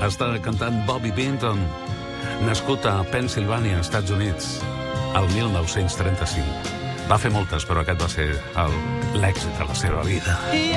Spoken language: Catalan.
Està cantant Bobby Vinton, nascut a Pennsilvània, Estats Units, el 1935. Va fer moltes, però aquest va ser l'èxit de la seva vida.